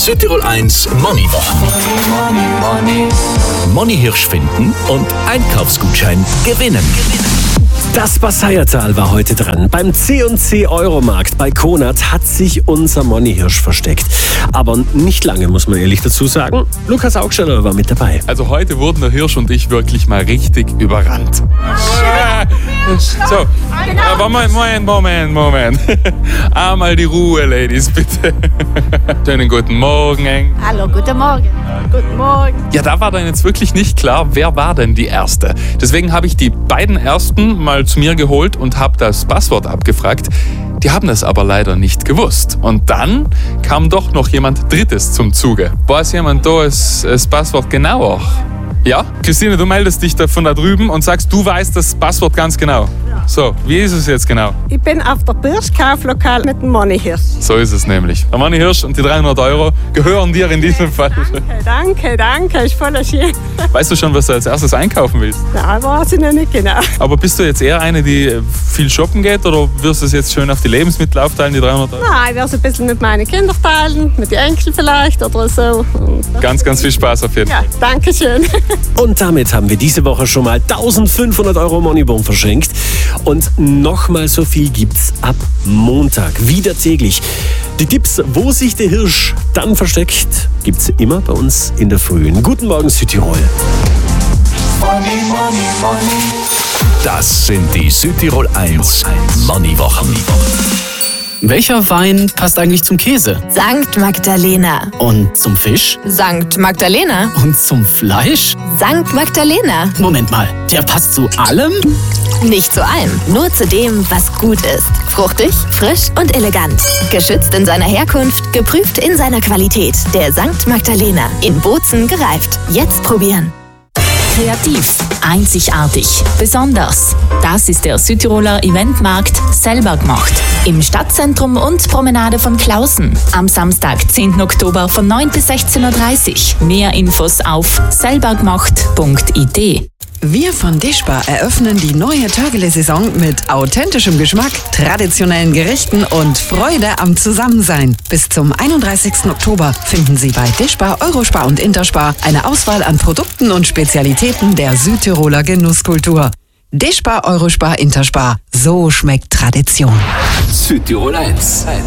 Südtirol 1 Moneywoche. Money Hirsch finden und Einkaufsgutschein gewinnen. Das Passaiertal war heute dran. Beim C&C Euromarkt bei Konert hat sich unser Money-Hirsch versteckt. Aber nicht lange, muss man ehrlich dazu sagen. Lukas Augsteller war mit dabei. Also heute wurden der Hirsch und ich wirklich mal richtig überrannt. So, aber Moment. Einmal die Ruhe, Ladies, bitte. Schönen guten Morgen, Eng. Hallo, guten Morgen. Guten Morgen. Ja, da war dann jetzt wirklich nicht klar, wer war denn die Erste. Deswegen habe ich die beiden Ersten mal zu mir geholt und habe das Passwort abgefragt. Die haben es aber leider nicht gewusst. Und dann kam doch noch jemand Drittes zum Zuge. Weiß jemand da das Passwort genauer? Ja? Christine, du meldest dich da von da drüben und sagst, du weißt das Passwort ganz genau. So, wie ist es jetzt genau? Ich bin auf der Birschkauflokal mit dem Money Hirsch. So ist es nämlich. Der Money Hirsch und die 300 € gehören dir in diesem Fall. Danke, ist voll schön. Weißt du schon, was du als erstes einkaufen willst? Ja, weiß ich noch nicht genau. Aber bist du jetzt eher eine, die viel shoppen geht oder wirst du es jetzt schön auf die Lebensmittel aufteilen, die 300 €? Nein, ich werde es ein bisschen mit meinen Kindern teilen, mit den Enkeln vielleicht oder so. Ganz viel Spaß auf jeden Fall. Ja, danke schön. Und damit haben wir diese Woche schon mal 1500 € Moneybon verschenkt. Und nochmal so viel gibt's ab Montag, wieder täglich. Die Tipps, wo sich der Hirsch dann versteckt, gibt's immer bei uns in der Früh. Guten Morgen, Südtirol. Das sind die Südtirol 1 Moneywochen. Welcher Wein passt eigentlich zum Käse? Sankt Magdalena. Und zum Fisch? Sankt Magdalena. Und zum Fleisch? Sankt Magdalena. Moment mal, der passt zu allem? Nicht zu allem, nur zu dem, was gut ist. Fruchtig, frisch und elegant. Geschützt in seiner Herkunft, geprüft in seiner Qualität. Der Sankt Magdalena. In Bozen gereift. Jetzt probieren. Kreativ, einzigartig, besonders. Das ist der Südtiroler Eventmarkt Selber gemacht. Im Stadtzentrum und Promenade von Klausen. Am Samstag, 10. Oktober von 9 bis 16.30 Uhr. Mehr Infos auf selbergemacht.it. Wir von Deschbar eröffnen die neue Törgele-Saison mit authentischem Geschmack, traditionellen Gerichten und Freude am Zusammensein. Bis zum 31. Oktober finden Sie bei Deschbar, Eurospar und Interspar eine Auswahl an Produkten und Spezialitäten der Südtiroler Genusskultur. Deschbar, Eurospar, Interspar. So schmeckt Tradition. Südtirol 1.